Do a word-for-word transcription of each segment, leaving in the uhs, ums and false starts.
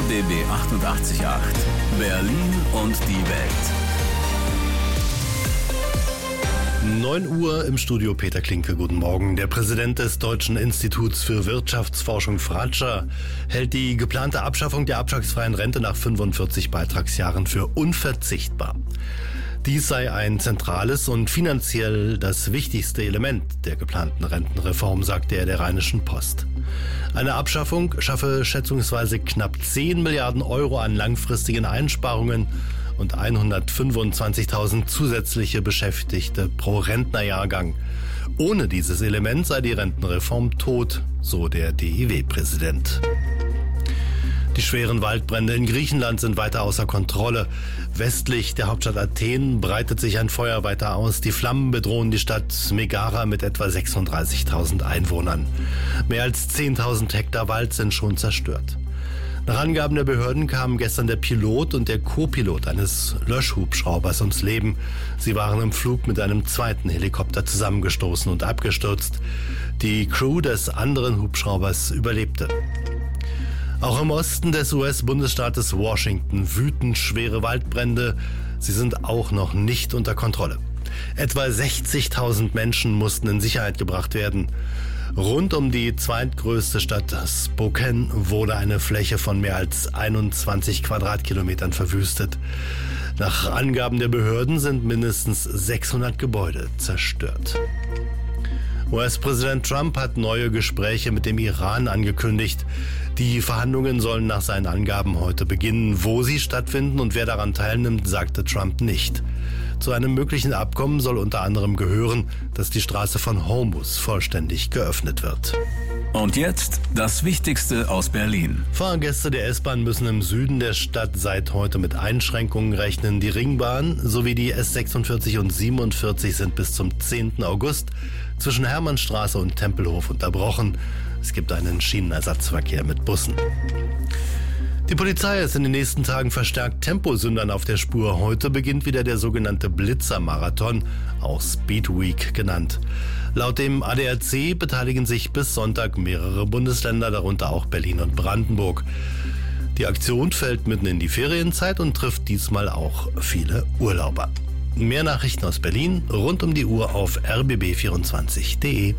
B B achtundachtzig Komma acht. Berlin und die Welt. neun Uhr im Studio, Peter Klinke, guten Morgen. Der Präsident des Deutschen Instituts für Wirtschaftsforschung, Fratscher, hält die geplante Abschaffung der abschlagsfreien Rente nach fünfundvierzig Beitragsjahren für unverzichtbar. Dies sei ein zentrales und finanziell das wichtigste Element der geplanten Rentenreform, sagte er der Rheinischen Post. Eine Abschaffung schaffe schätzungsweise knapp zehn Milliarden Euro an langfristigen Einsparungen und hundertfünfundzwanzigtausend zusätzliche Beschäftigte pro Rentnerjahrgang. Ohne dieses Element sei die Rentenreform tot, so der D I W-Präsident. Die schweren Waldbrände in Griechenland sind weiter außer Kontrolle. Westlich der Hauptstadt Athen breitet sich ein Feuer weiter aus. Die Flammen bedrohen die Stadt Megara mit etwa sechsunddreißigtausend Einwohnern. Mehr als zehntausend Hektar Wald sind schon zerstört. Nach Angaben der Behörden kamen gestern der Pilot und der Co-Pilot eines Löschhubschraubers ums Leben. Sie waren im Flug mit einem zweiten Helikopter zusammengestoßen und abgestürzt. Die Crew des anderen Hubschraubers überlebte. Auch im Osten des U S-Bundesstaates Washington wüten schwere Waldbrände. Sie sind auch noch nicht unter Kontrolle. Etwa sechzigtausend Menschen mussten in Sicherheit gebracht werden. Rund um die zweitgrößte Stadt Spokane wurde eine Fläche von mehr als einundzwanzig Quadratkilometern verwüstet. Nach Angaben der Behörden sind mindestens sechshundert Gebäude zerstört. U S-Präsident Trump hat neue Gespräche mit dem Iran angekündigt. Die Verhandlungen sollen nach seinen Angaben heute beginnen. Wo sie stattfinden und wer daran teilnimmt, sagte Trump nicht. Zu einem möglichen Abkommen soll unter anderem gehören, dass die Straße von Hormuz vollständig geöffnet wird. Und jetzt das Wichtigste aus Berlin. Fahrgäste der S-Bahn müssen im Süden der Stadt seit heute mit Einschränkungen rechnen. Die Ringbahn sowie die S sechsundvierzig und siebenundvierzig sind bis zum zehnten August zwischen Hermannstraße und Tempelhof unterbrochen. Es gibt einen Schienenersatzverkehr mit Bussen. Die Polizei ist in den nächsten Tagen verstärkt Temposündern auf der Spur. Heute beginnt wieder der sogenannte Blitzermarathon, auch Speed Week genannt. Laut dem A D A C beteiligen sich bis Sonntag mehrere Bundesländer, darunter auch Berlin und Brandenburg. Die Aktion fällt mitten in die Ferienzeit und trifft diesmal auch viele Urlauber. Mehr Nachrichten aus Berlin rund um die Uhr auf r b b vierundzwanzig punkt d e.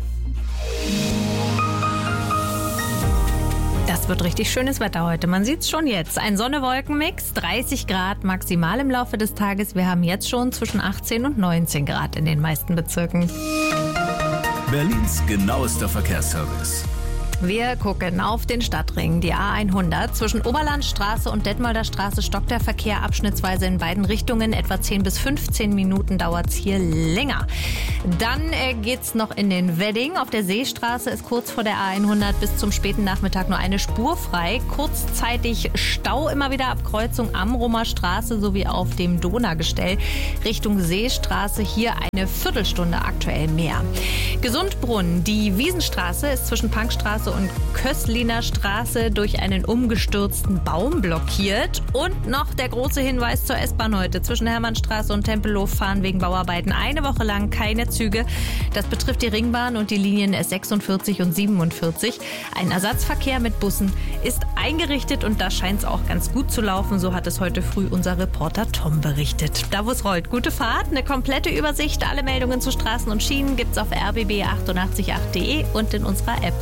Das wird richtig schönes Wetter heute. Man sieht es schon jetzt. Ein Sonne-Wolken-Mix, dreißig Grad maximal im Laufe des Tages. Wir haben jetzt schon zwischen achtzehn und neunzehn Grad in den meisten Bezirken. Berlins genauester Verkehrsservice. Wir gucken auf den Stadtring, die A hundert. Zwischen Oberlandstraße und Detmolder Straße stockt der Verkehr abschnittsweise in beiden Richtungen. Etwa zehn bis fünfzehn Minuten dauert es hier länger. Dann äh, geht's noch in den Wedding. Auf der Seestraße ist kurz vor der A hundert bis zum späten Nachmittag nur eine Spur frei. Kurzzeitig Stau immer wieder ab Kreuzung Amrumer Straße sowie auf dem Donaugestell Richtung Seestraße. Hier eine Viertelstunde aktuell mehr. Gesundbrunn, die Wiesenstraße ist zwischen Punkstraße und Kössliner Straße durch einen umgestürzten Baum blockiert. Und noch der große Hinweis zur S-Bahn heute. Zwischen Hermannstraße und Tempelhof fahren wegen Bauarbeiten eine Woche lang keine Züge. Das betrifft die Ringbahn und die Linien S sechsundvierzig und siebenundvierzig. Ein Ersatzverkehr mit Bussen ist eingerichtet und da scheint es auch ganz gut zu laufen. So hat es heute früh unser Reporter Tom berichtet. Da wo es rollt, gute Fahrt. Eine komplette Übersicht, alle Meldungen zu Straßen und Schienen gibt's auf r b b achtundachtzig Komma acht punkt d e und in unserer App.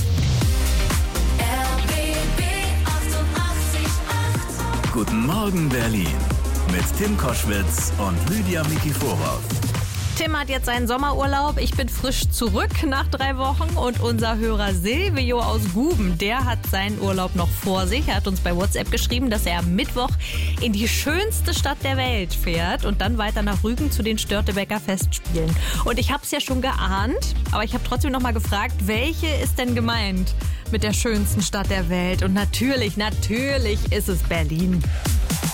Guten Morgen Berlin mit Tim Koschwitz und Lydia Mikiforov. Tim hat jetzt seinen Sommerurlaub. Ich bin frisch zurück nach drei Wochen und unser Hörer Silvio aus Guben, der hat seinen Urlaub noch vor sich. Er hat uns bei WhatsApp geschrieben, dass er am Mittwoch in die schönste Stadt der Welt fährt und dann weiter nach Rügen zu den Störtebeker Festspielen. Und ich habe es ja schon geahnt, aber ich habe trotzdem noch mal gefragt, welche ist denn gemeint mit der schönsten Stadt der Welt? Und natürlich, natürlich ist es Berlin.